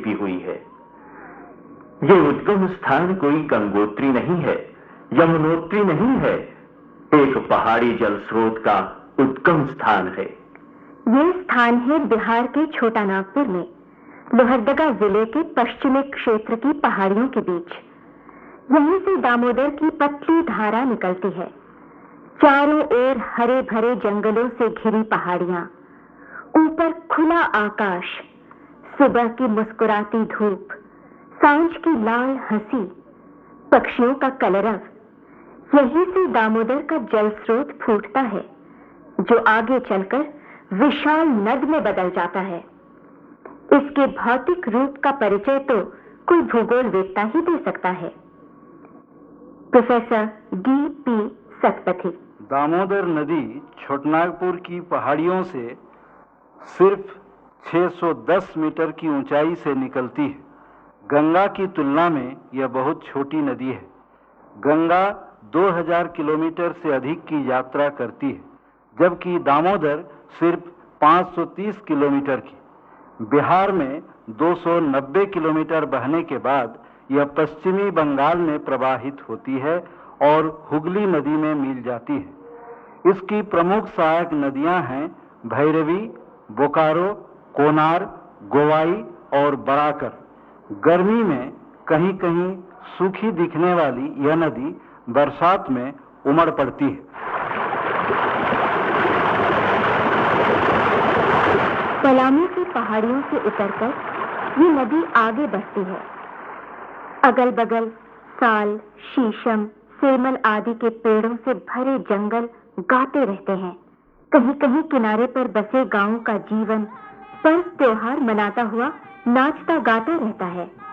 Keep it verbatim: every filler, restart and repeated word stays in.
छिपी हुई है। ये उद्गम स्थान कोई गंगोत्री नहीं है, यमुनोत्री नहीं है, एक पहाड़ी जल स्रोत का उद्गम स्थान है। ये स्थान है बिहार के छोटा नागपुर में, लोहरदगा जिले के पश्चिमी क्षेत्र की पहाड़ियों के बीच। यहीं से दामोदर की पतली धारा निकलती है। चारों ओर हरे भरे जंगलों से घिरी पहाड़ियां, ऊपर खुला आकाश, सुबह की मुस्कुराती धूप, सांझ की लाल हंसी, पक्षियों का कलरव। यहीं से दामोदर का जल स्रोत फूटता है, जो आगे चलकर विशाल नद में बदल जाता है। इसके भौतिक रूप का परिचय तो कोई भूगोलवेत्ता ही दे सकता है। Professor D P Satpathy. Damodar नदी छोटनागपुर की पहाड़ियों से सिर्फ छह सौ दस मीटर की ऊंचाई से निकलती है। गंगा की तुलना में यह बहुत छोटी नदी है। गंगा दो हज़ार किलोमीटर से अधिक की यात्रा करती है, जबकि दामोदर सिर्फ पाँच सौ तीस किलोमीटर की। बिहार में दो सौ नब्बे किलोमीटर बहने के बाद यह पश्चिमी बंगाल में प्रवाहित होती है और हुगली नदी में मिल जाती है। इसकी प्रमुख सहायक नदियां हैं भैरवी, बोकारो, कोनार, गोवाई और बराकर। गर्मी में कहीं कहीं सूखी दिखने वाली यह नदी बरसात में उमड़ पड़ती है। पलामू की पहाड़ियों से उतरकर ये नदी आगे बढ़ती है। अगल बगल साल, शीशम, सेमल आदि के पेड़ों से भरे जंगल गाते रहते हैं। कहीं कहीं किनारे पर बसे गांवों का जीवन पर्व त्योहार मनाता हुआ नाचता गाता रहता है।